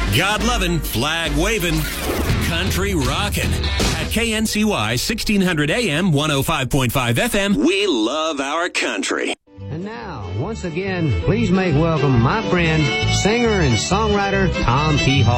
God-loving, flag-waving, country rockin'. At KNCY 1600 AM, 105.5 FM, we love our country. And now, once again, please make welcome my friend, singer and songwriter Tom P. Hall.